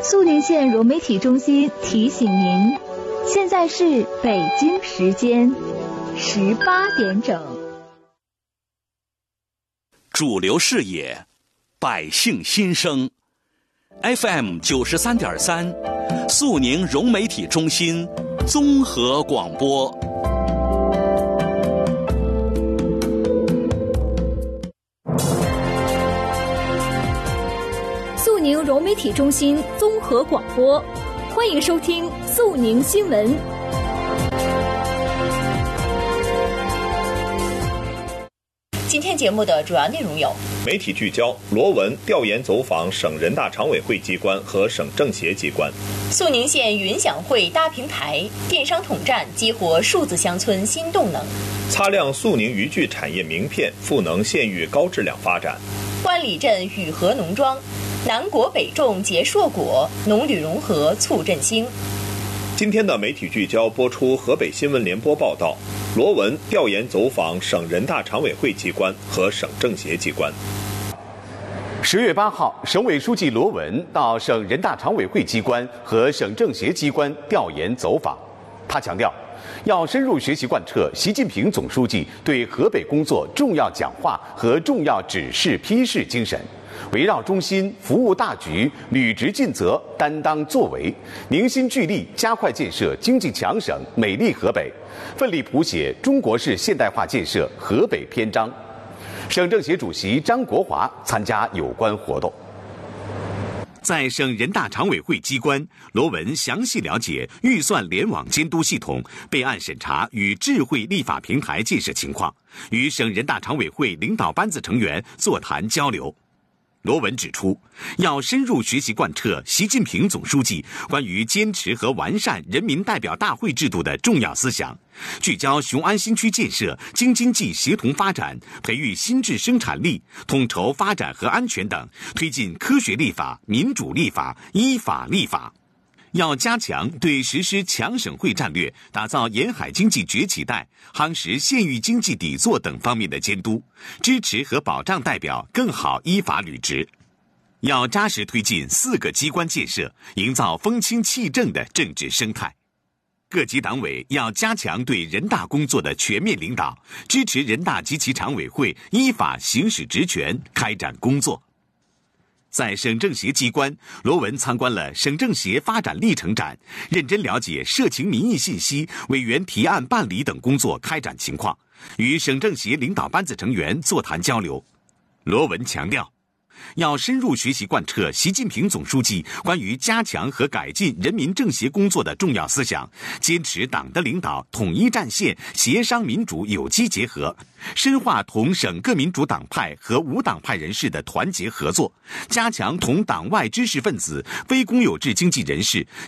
肃宁县融媒体中心提醒您，现在是北京时间18点整。 主流视野，百姓心声 ，FM 93.3，肃宁融媒体中心综合广播。 肃宁融媒体中心综合广播，欢迎收听肃宁新闻。 今天节目的主要内容有： 媒体聚焦，罗文调研走访省人大常委会机关和省政协机关； 肃宁县云享汇搭平台，电商统战激活数字乡村新动能； 擦亮肃宁渔具产业名片，赋能县域高质量发展； 湾里镇雨禾农庄，南果北种结硕果，农旅融合促振兴。 今天的媒体聚焦播出河北新闻联播报道，罗文调研走访省人大常委会机关和省政协机关。 10月8号，省委书记罗文到省人大常委会机关和省政协机关调研走访。他强调，要深入学习贯彻习近平总书记对河北工作重要讲话和重要指示批示精神，围绕中心、服务大局，履职尽责，担当作为，凝心聚力，加快建设经济强省美丽河北，奋力谱写中国式现代化建设河北篇章。省政协主席张国华参加有关活动。 在省人大常委会机关，罗文详细了解预算联网监督系统、备案审查与智慧立法平台建设情况，与省人大常委会领导班子成员座谈交流。罗文指出，要深入学习贯彻习近平总书记关于坚持和完善人民代表大会制度的重要思想，聚焦雄安新区建设、京津冀协同发展、培育新质生产力、统筹发展和安全等，推进科学立法、民主立法、依法立法。要加强对实施强省会战略、打造沿海经济崛起带、夯实县域经济底座等方面的监督，支持和保障代表更好依法履职。要扎实推进4个机关建设，营造风清气正的政治生态。各级党委要加强对人大工作的全面领导，支持人大及其常委会依法行使职权，开展工作。在省政协机关，罗文参观了省政协发展历程展，认真了解社情民意信息、委员提案办理等工作开展情况，与省政协领导班子成员座谈交流。罗文强调，要深入学习贯彻习近平总书记关于加强和改进人民政协工作的重要思想，坚持党的领导统一战线、协商民主有机结合，深化同省各民主党派和无党派人士的团结合作，加强同党外知识分子、非公有制经济人士